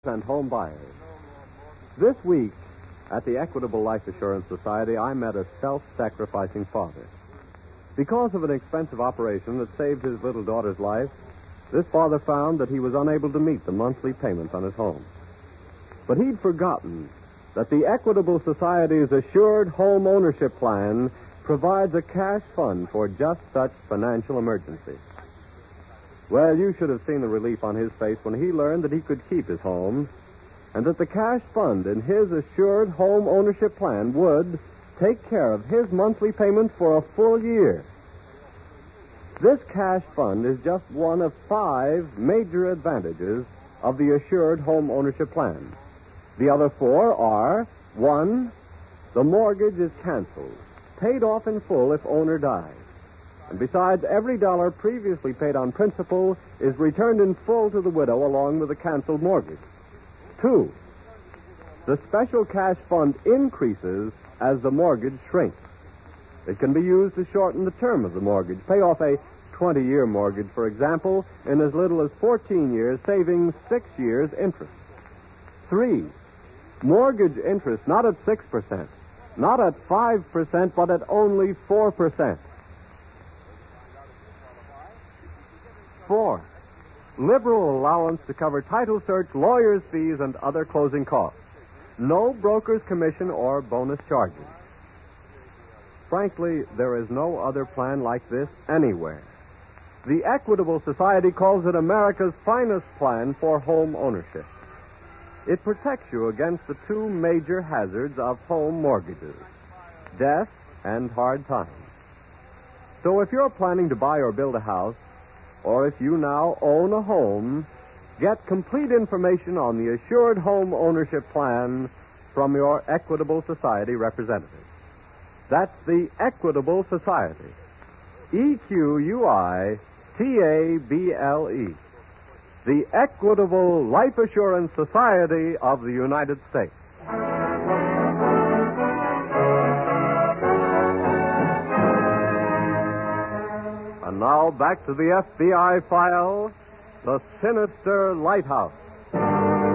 and home buyers. This week, at the Equitable Life Assurance Society, I met a self-sacrificing father. Because of an expensive operation that saved his little daughter's life, this father found that he was unable to meet the monthly payments on his home. But he'd forgotten that the Equitable Society's Assured Home Ownership Plan provides a cash fund for just such financial emergencies. Well, you should have seen the relief on his face when he learned that he could keep his home and that the cash fund in his Assured Home Ownership Plan would take care of his monthly payments for a full year. This cash fund is just one of 5 major advantages of the Assured Home Ownership Plan. The other 4 are, 1, the mortgage is canceled, paid off in full if owner dies. And besides, every dollar previously paid on principal is returned in full to the widow along with the canceled mortgage. 2, the special cash fund increases as the mortgage shrinks. It can be used to shorten the term of the mortgage. Pay off a 20-year mortgage, for example, in as little as 14 years, saving 6 years' interest. 3, mortgage interest not at 6%, not at 5%, but at only 4%. 4, liberal allowance to cover title search, lawyer's fees, and other closing costs. No broker's commission or bonus charges. Frankly, there is no other plan like this anywhere. The Equitable Society calls it America's finest plan for home ownership. It protects you against the 2 major hazards of home mortgages, death and hard times. So if you're planning to buy or build a house, or if you now own a home, get complete information on the Assured Home Ownership Plan from your Equitable Society representative. That's the Equitable Society. EQUITABLE. The Equitable Life Assurance Society of the United States. And now back to the FBI file, The Sinister Lighthouse.